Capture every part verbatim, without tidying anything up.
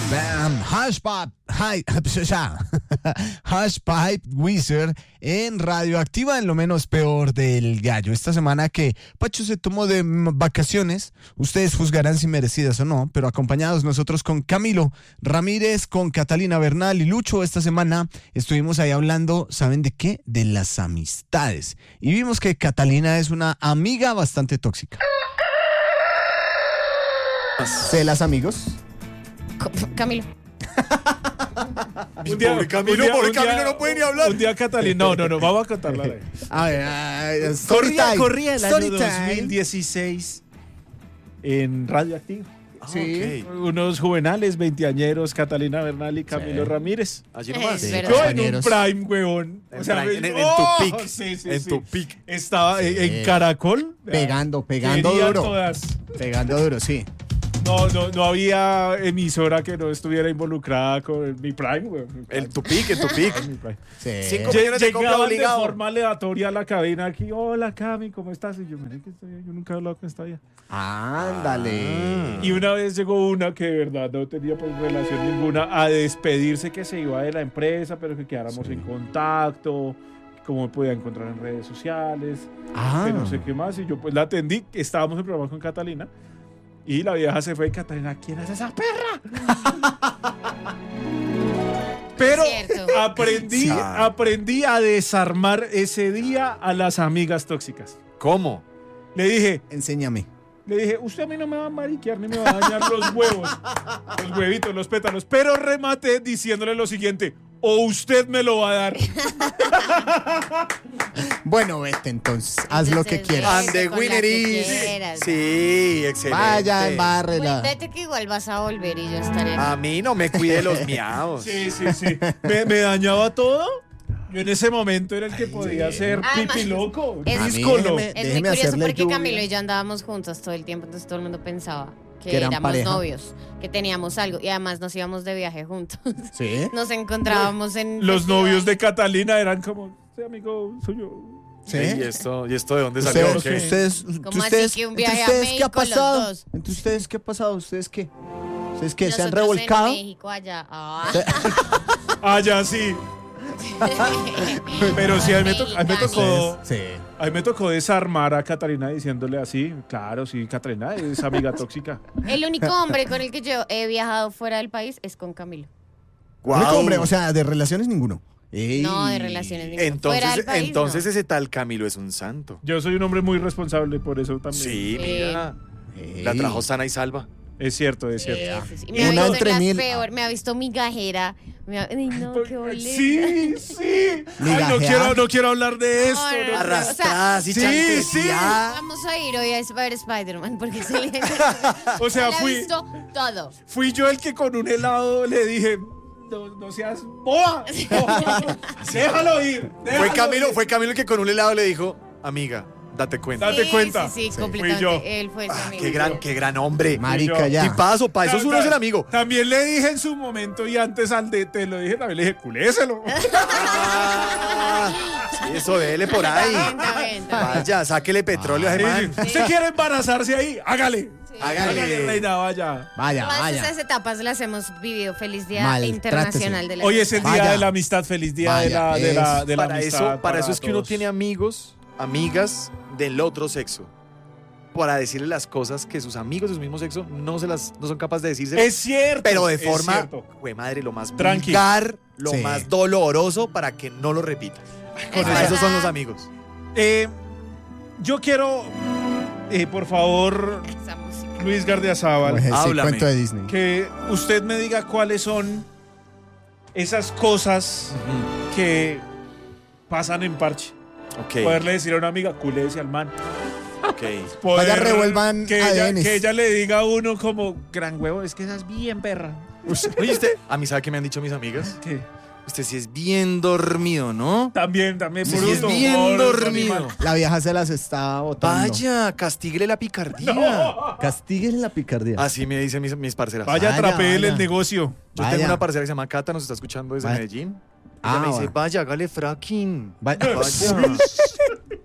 Bam, Hashpipe, hi, Hashpipe Wizard en Radioactiva, en lo menos peor del gallo. Esta semana que Pacho se tomó de vacaciones, ustedes juzgarán si merecidas o no, pero acompañados nosotros con Camilo Ramírez, con Catalina Bernal y Lucho, esta semana estuvimos ahí hablando, ¿saben de qué? De las amistades. Y vimos que Catalina es una amiga bastante tóxica. ¿Celas, amigos? Camilo. Un día, pobre Camilo, un día, pobre un día, Camilo no puede ni hablar. Un día Catalina, no, no, no, vamos a contarla. A ver, a ver, story Corría, time. corría el año Story time. dos mil dieciséis en Radioactivo. Sí. Ok. Unos juvenales, veinteañeros, Catalina Bernal y Camilo Sí. Ramírez. Allí nomás. Es Sí, verdad. Yo en un compañeros. prime, huevón. En prime, en- en tu ¡oh! peak. Sí, sí, En sí. tu peak. Estaba en- Sí. en Caracol. Pegando, pegando Quería duro. todas. Pegando duro, sí. No, no, no había emisora que no estuviera involucrada con mi prime, weón. El tu pick, el tu pick. Mi prime. Sí. Cinco Lle- millones de compra Llegaban de obligado. forma aleatoria a la cabina aquí. Hola, Cami, ¿cómo estás? Y yo, "Mire que estoy bien, yo nunca he hablado con esta vieja". Ándale. Y una vez llegó una que de verdad no tenía pues, relación ninguna a despedirse, que se iba de la empresa, pero que quedáramos Sí. en contacto, cómo me podía encontrar en redes sociales, Ah. que no sé qué más. Y yo pues la atendí, estábamos en programa con Catalina, y la vieja se fue y Catalina, ¿quién es esa perra? Pero Cierto. aprendí, Sí. aprendí a desarmar ese día a las amigas tóxicas. ¿Cómo? Le dije, Enséñame. Le dije, usted a mí no me va a mariquear ni me va a dañar los huevos, los huevitos, los pétalos. Pero rematé diciéndole lo siguiente, o usted me lo va a dar. Bueno, vete entonces, haz lo que Entonces, quieras. And the Eso, con la winner que is. quieras. Sí, excelente. Vaya, embárrela. Cuídate que igual vas a volver y yo estaré aquí. A mí no me cuide los miados. Sí, sí, sí. Me, me dañaba todo. Yo en ese momento era el que podía ser Además, pipi loco, es- A mí, díscolo. déjeme- Es muy déjeme curioso hacerle porque lluvia. Camilo y yo andábamos juntos todo el tiempo, entonces todo el mundo pensaba que, Que eran éramos pareja. novios, que teníamos algo y además nos íbamos de viaje juntos. Sí. Nos encontrábamos en Los festivales. novios de Catalina eran como, sí, amigo suyo. Sí. ¿Y esto, ¿Y esto de dónde salió? Ustedes, ¿Qué? ustedes, ¿Cómo entre así ustedes, que un entre viaje a ustedes, ¿qué ha México los pasado? dos? ¿Entre ustedes qué ha pasado? ¿Ustedes qué? ¿Ustedes qué? ¿Se han Nosotros revolcado? En México allá. Ah. Ah, ya sí. Pero sí, a mí me, to- a mí me tocó... Sí. A mí me tocó desarmar a Catalina diciéndole así, claro, sí, Catalina es amiga tóxica. El único hombre con el que yo he viajado fuera del país es con Camilo. Único Guau. hombre, o sea, de relaciones ninguno. Ey. No, de relaciones ninguna. Entonces, Fuera del país, entonces no. ese tal Camilo es un santo. Yo soy un hombre muy responsable, por eso también. Sí, Sí. mira. Ey. La trajo sana y salva. Es cierto, es cierto. Sí, sí, sí. Y Me ha una visto entre en las mil. peor, me ha visto migajera. Me ha... Ay, no, qué boleta. Sí, sí. Ay, no Migajear. quiero, no quiero hablar de esto. No, no, no. no. Arrastradas y Sí, chantería. Vamos a ir hoy a ver Spider-Man porque se le, O sea, se le ha fui, visto todo. fui yo el que con un helado le dije, no, no seas boba. No, déjalo ir. Fue déjalo Camilo, ir". fue Camilo el que con un helado le dijo, amiga, date cuenta. Date sí, cuenta. Sí, sí, Sí. completamente. Fui yo. Él fue su Ah, amigo. qué gran, qué gran hombre. Marica, yo. ya. Tipazo, para eso es uno es el amigo. También le dije en su momento y antes al de te lo dije, también le dije, culéselo. Ah, sí, eso dele por ahí. Está bien, está bien, está bien. Vaya, sáquele petróleo a ese man. ¿Usted quiere embarazarse ahí? Hágale. Hágale. reina, vaya. Vaya, Todas vaya. esas etapas las hemos vivido. Feliz Día Maltrátese. Internacional de la Hoy es el día Vaya. de la amistad. Feliz día de Vaya, la, de la, es- de la Para amistad. eso, para eso es que uno todos. tiene amigos, amigas del otro sexo. Para decirle las cosas que sus amigos de su mismo sexo no se las no son capaces de decirse. Es cierto. pero de es forma, cierto. güey, madre, lo más Tranqui. vulgar, lo Sí. más doloroso para que no lo repita. Es Para eso verdad. son los amigos. Eh, yo quiero, eh, por favor, Esa música. Luis Gardiazabal, Pues, sí, Háblame. cuento de Disney. que usted me diga cuáles son esas cosas que pasan en parche. Ok, Poderle decir a una amiga, culese al man. ok. Poder- Vaya, revuelvan que ella, A D Ns. que ella le diga a uno como, gran huevo, es que esa es bien perra. Oye, usted, a mí, ¿sabe qué me han dicho mis amigas? ¿Qué? Usted sí es bien dormido, ¿no? También, también. Sí, sí, es bruto, bien por- dormido. animal. La vieja se las está botando. Vaya, castíguele la picardía. Castiguen la picardía. Así me dicen mis, mis parceras. Vaya, Vaya, atrapéele vaya. el negocio. Yo Vaya. tengo una parcera que se llama Cata, nos está escuchando desde Vaya. Medellín. Ella Ah, me dice, bueno. vaya, hágale fracking. Vaya. Vaya.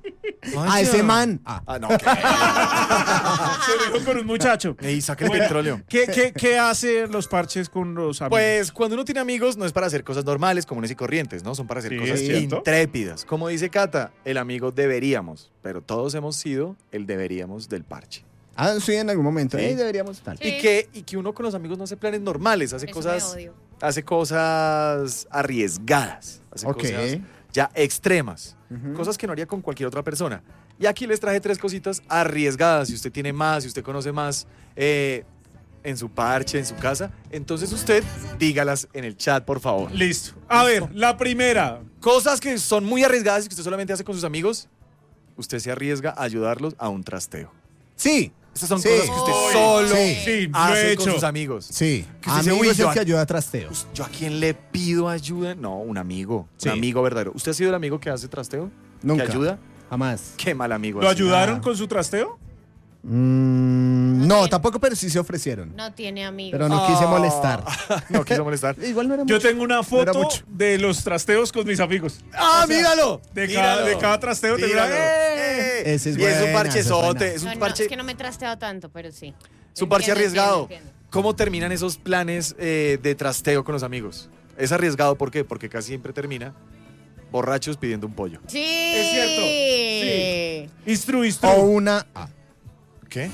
Ah, ese man. Ah. Ah, no, ¿qué? Se dejó con un muchacho. Ey, saca el Bueno, petróleo. ¿Qué, qué, ¿Qué hace los parches con los amigos? Pues cuando uno tiene amigos no es para hacer cosas normales, comunes y corrientes, ¿no? Son para hacer Sí, cosas es cierto. intrépidas. Como dice Cata, el amigo deberíamos, pero todos hemos sido el deberíamos del parche. Ah, sí, en algún momento. Sí. Eh, deberíamos estar. Sí. Y, que, y que uno con los amigos no hace planes normales, hace Eso cosas, me odio. hace cosas arriesgadas, hace Ok. cosas ya extremas, Ujú. cosas que no haría con cualquier otra persona. Y aquí les traje tres cositas arriesgadas. Si usted tiene más, si usted conoce más eh, en su parche, en su casa, entonces usted dígalas en el chat, por favor. Listo. A ver, la primera. Cosas que son muy arriesgadas y que usted solamente hace con sus amigos, usted se arriesga a ayudarlos a un trasteo. Sí. Estas son Sí. cosas que usted Uy, solo sí. Sí, lo hace he con hecho. sus amigos. Sí. Que usted dice, Amigo "Uy, es el yo- que ayuda a trasteo. Us- ¿Yo a quién le pido ayuda? No, un amigo. Sí. Un amigo verdadero. ¿Usted ha sido el amigo que hace trasteo? Nunca. ¿Que ayuda? Jamás. Qué mal amigo. ¿Lo así. ayudaron Ah. con su trasteo? Mm, No no, tiene- tampoco, pero sí se ofrecieron. No tiene amigos. Pero no quise Ah. molestar. No quiso molestar. Igual no era Yo mucho. tengo una era foto mucho. de los trasteos con mis amigos. ¡Ah, míralo! De cada, Míralo. de cada trasteo tengo una- Míralo. ¡Eh! Ese es y es un buena, esa es parchezote, buena. es un No, no, parche, es que no me he trasteado tanto, pero sí. es un parche Entiendo, arriesgado. entiendo, entiendo. ¿Cómo terminan esos planes eh, de trasteo con los amigos? Es arriesgado, ¿por qué? Porque casi siempre termina borrachos pidiendo un pollo. Sí. Es cierto. Sí. Instru, O instru. una. ah, ¿Qué?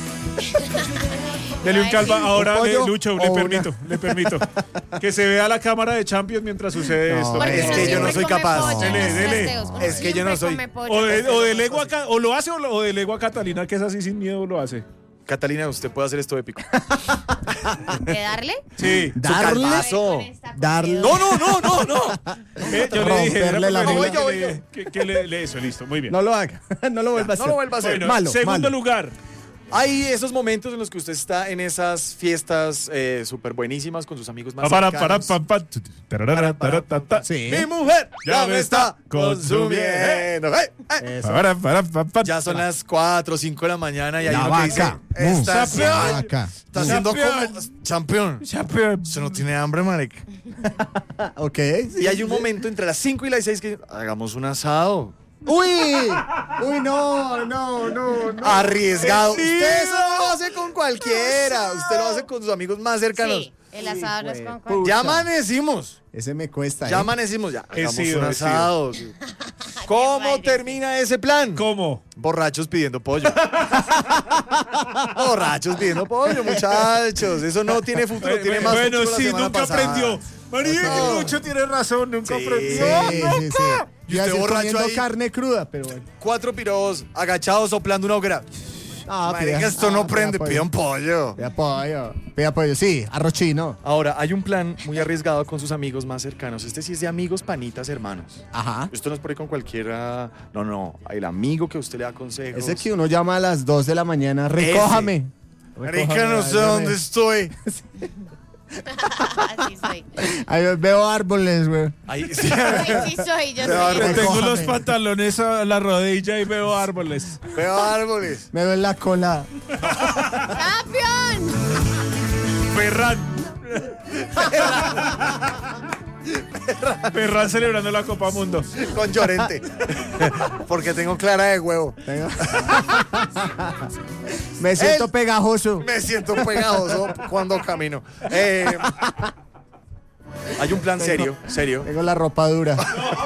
Dele un calva. Ahora, Un le, pollo Lucho, o le una- permito, le permito. Que se vea la cámara de Champions mientras sucede No, esto. Porque Es uno que yo no siempre soy come capaz. pollo en Dele, los dele. trasteos. Uno Es que yo no siempre soy- come pollo O, en de, los o, trasteos. delego a Ca- o lo hace o, lo- o delego a Catalina, que es así sin miedo, lo hace. Catalina, ¿usted puede hacer esto épico? ¿De darle? Sí. Darle. calvazo. Con esta Darle. comida. No, no, no, no, no. Eh, yo le dije, Romperle era la preferible boca. que le- que- que le- le- Eso, listo, muy bien. No lo haga. No lo vuelva a hacer. No lo vuelva a hacer. Bueno, malo, segundo malo. lugar. Hay esos momentos en los que usted está en esas fiestas eh, súper buenísimas con sus amigos más Para, para, cercanos. para, pa, tarara, tarara, ta, ta. Sí. Mi mujer ya me está consumiendo. ¡Eh, eh! Eso. Para, para, pa, pa. Ya son las cuatro o cinco de la mañana y hay La uno que dice, vaca. está, La haciendo- vaca. está haciendo Campeón. como... Campeón. Champion. Usted no tiene hambre, marica. Ah, ok. sí, Y hay un sí. momento entre las cinco y las seis que hagamos un asado. ¡Uy! ¡Uy, no, no, no, no! Arriesgado. Sí. Usted eso no lo hace con cualquiera. Usted lo hace con sus amigos más cercanos. Sí, el asado no es güey, con pucha. cualquiera. Ya amanecimos. Ese me cuesta. Ya ¿eh? amanecimos. Ya He hagamos sido, un he sido. asado. sí. ¿Cómo baile, termina ese plan? ¿Cómo? Borrachos pidiendo pollo. Borrachos pidiendo pollo, muchachos. Eso no tiene futuro, tiene más bueno, futuro la sí, semana nunca pasada. aprendió. María, No. que Lucho tiene razón, nunca Sí. aprendió. Sí, sí, sí. Y Yo usted así borracho comiendo ahí. carne cruda, pero bueno. Cuatro pirobos agachados soplando una hoguera. Ah, Marica, pida- esto ah, no pida prende, pollo. pida un pollo. Pida pollo. Pida pollo, sí, arroz chino. Ahora, hay un plan muy arriesgado con sus amigos más cercanos. Este sí es de amigos, panitas, hermanos. Ajá. Esto no es por ahí con cualquiera. No, no. El amigo que usted le da consejos. Ese que uno llama a las dos de la mañana, recójame. Marica, no sé ayúdame. dónde estoy. Así soy. Ahí veo árboles, güey. Ahí, sí. Así soy, yo Pero soy. Le tengo Recójame. los pantalones a la rodilla y veo árboles. Veo árboles. Me veo en la cola. ¡Campeón! Ferran. Ferran celebrando la Copa Mundo. Con Llorente. Porque tengo clara de huevo. Tengo- Me siento Él- pegajoso. Me siento pegajoso cuando camino. Eh, hay un plan serio, serio. Tengo la ropa dura.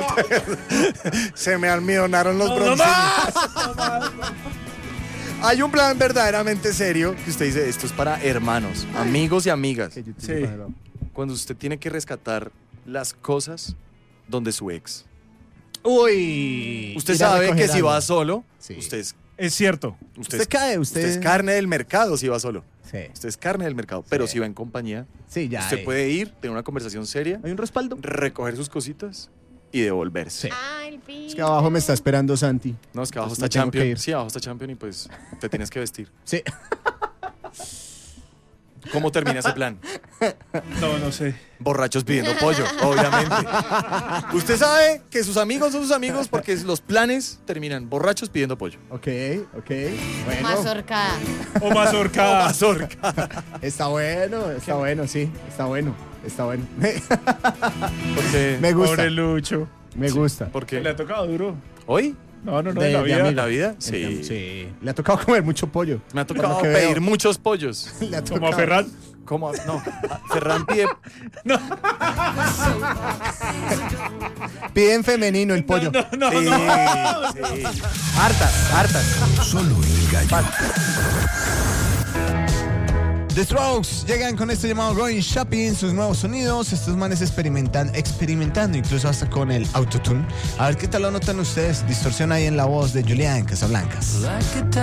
Se me almidonaron los ¡No broncines. más! Hay un plan verdaderamente serio que usted dice, esto es para hermanos, amigos y amigas. Sí. Cuando usted tiene que rescatar las cosas donde su ex. Uy. Usted Ir a sabe que recoger si algo. va solo, Sí. usted, es, Es cierto. usted, Usted es, cae, usted usted. es carne del mercado si va solo. Sí. Usted es carne del mercado, pero si va en compañía, Sí, ya. usted eh. puede ir, tener una conversación seria, Hay un respaldo. recoger sus cositas y devolverse. Sí. Ah, el pi. Es que abajo me está esperando Santi. No, es que abajo Pues me está tengo que Champion. ir. Sí, abajo está Champion y pues te tienes que vestir. Sí. ¿Cómo termina ese plan? No, no sé. Borrachos pidiendo pollo, obviamente. Usted sabe que sus amigos son sus amigos porque los planes terminan borrachos pidiendo pollo. Ok, ok. Bueno. Mazorcada. O mazorcada. Mazorca. Está bueno, está bueno, sí. Está bueno, está bueno. Porque, Me gusta, Pobre Lucho. me gusta. porque Le ha tocado duro. hoy No, no, no, De- en la de vida. amigo. ¿En la vida? Sí. Sí. Le ha tocado comer mucho pollo. Me ha Por tocado lo que pedir veo. muchos pollos. Le ha Como a tocado. Ferran. ¿Cómo? No. Ferran pide. Pide en femenino el pollo. No, no, Sí, no. sí. Hartas, hartas. Solo el gallo. The Strokes llegan con este llamado Going Shopping, sus nuevos sonidos, estos manes experimentan, experimentando incluso hasta con el autotune. A ver qué tal lo notan ustedes, distorsión ahí en la voz de Julián Casablancas.